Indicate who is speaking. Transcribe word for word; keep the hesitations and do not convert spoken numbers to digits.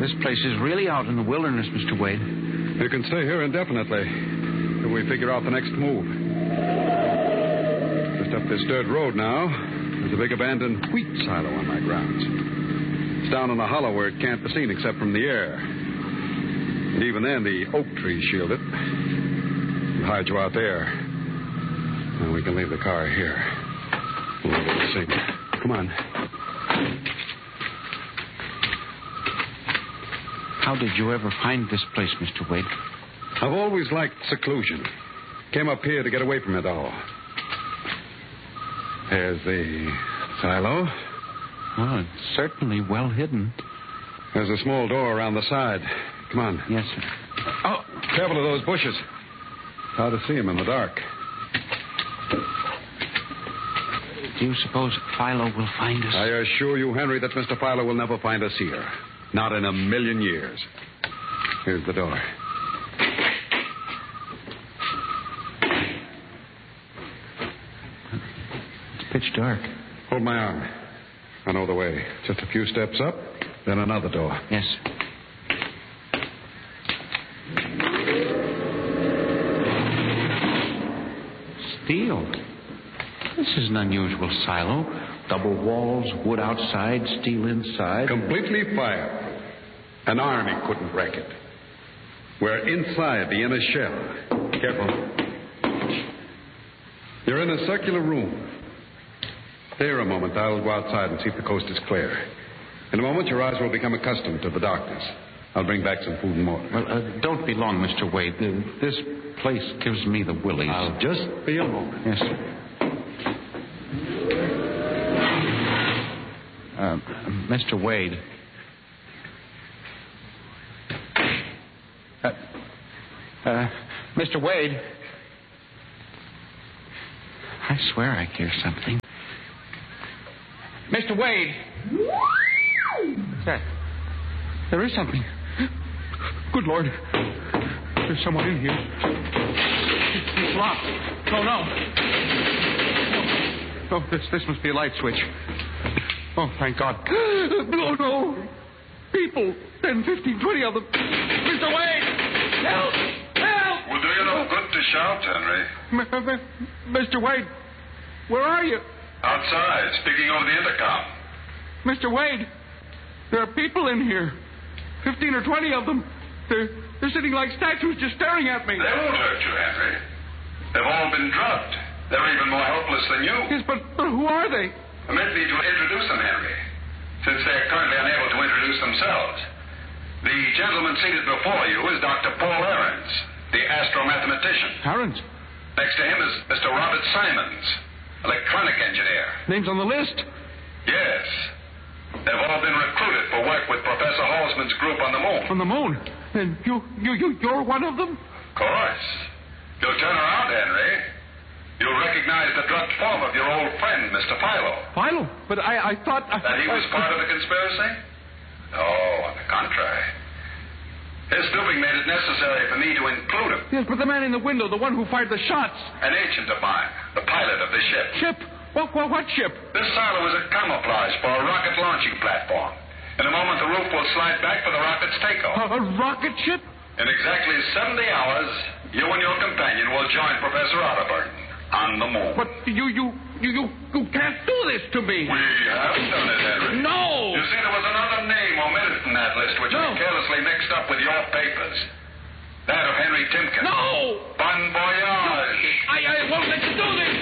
Speaker 1: This place is really out in the wilderness, Mister Wade.
Speaker 2: You can stay here indefinitely till we figure out the next move. Just up this dirt road now, there's a big abandoned wheat silo on my grounds. It's down in a hollow where it can't be seen except from the air. And even then, the oak trees shield it. We'll hide you out there. And we can leave the car here. We'll see. Come on.
Speaker 1: How did you ever find this place, Mister Wade?
Speaker 2: I've always liked seclusion. Came up here to get away from it all. There's the silo.
Speaker 1: Oh, it's certainly well hidden.
Speaker 2: There's a small door around the side. Come on.
Speaker 1: Yes, sir.
Speaker 2: Oh, careful of those bushes. Hard to see them in the dark.
Speaker 1: Do you suppose Philo will find us?
Speaker 2: I assure you, Henry, that Mister Philo will never find us here. Not in a million years. Here's the door.
Speaker 1: It's pitch dark.
Speaker 2: Hold my arm. I know the way. Just a few steps up, then another door.
Speaker 1: Yes. Steel. This is an unusual silo. Double walls, wood outside, steel inside.
Speaker 2: Completely fired. An army couldn't wreck it. We're inside the inner shell. Careful. You're in a circular room. Stay here a moment. I'll go outside and see if the coast is clear. In a moment, your eyes will become accustomed to the darkness. I'll bring back some food and water.
Speaker 1: Well, uh, don't be long, Mister Wade. Uh, this place gives me the willies.
Speaker 2: I'll just be a moment.
Speaker 1: Yes, sir. Uh, Mister Wade. Uh, uh, Mister Wade. I swear I hear something. Mister Wade. What's that? There is something. Good Lord. There's someone in here. It's locked. No, no. No, this, this must be a light switch. Oh, thank God. No, no. People. ten, fifteen, twenty of them. Mister Wade! Help! Help!
Speaker 3: Will do you no good to shout, Henry.
Speaker 1: M- M- Mister Wade, where are you?
Speaker 3: Outside, speaking over the intercom.
Speaker 1: Mister Wade, there are people in here. Fifteen or twenty of them. They're, they're sitting like statues just staring at me.
Speaker 3: They won't hurt you, Henry. They've all been drugged. They're even more helpless than you.
Speaker 1: Yes, but, but who are they?
Speaker 3: Permit me to introduce them, Henry, since they're currently unable to introduce themselves. The gentleman seated before you is Doctor Paul Ahrens, the astromathematician.
Speaker 1: Ahrens?
Speaker 3: Next to him is Mister Robert Simons, electronic engineer.
Speaker 1: Names on the list?
Speaker 3: Yes. They've all been recruited for work with Professor Halsman's group on the moon.
Speaker 1: On the moon? And you, you, you, you're one of them?
Speaker 3: Of course. You'll turn around, Henry. You'll recognize the drugged form of your old friend, Mister Philo.
Speaker 1: Philo? But I, I thought... I,
Speaker 3: that he was
Speaker 1: I,
Speaker 3: part of the conspiracy? No, on the contrary. His snooping made it necessary for me to include him.
Speaker 1: Yes, but the man in the window, the one who fired the shots.
Speaker 3: An agent of mine, the pilot of the ship.
Speaker 1: Ship? What, what, what ship?
Speaker 3: This silo is a camouflage for a rocket launching platform. In a moment, the roof will slide back for the rocket's takeoff.
Speaker 1: A, a rocket ship?
Speaker 3: In exactly seventy hours, you and your companion will join Professor Otterburn on the moon.
Speaker 1: But you, you, you, you, you can't do this to me.
Speaker 3: We have done it, Henry.
Speaker 1: No!
Speaker 3: You see, there was another name omitted from that list, which
Speaker 1: No.
Speaker 3: was carelessly mixed up with your papers. That of Henry Timken.
Speaker 1: No!
Speaker 3: Bon voyage.
Speaker 1: I, I won't let you do this.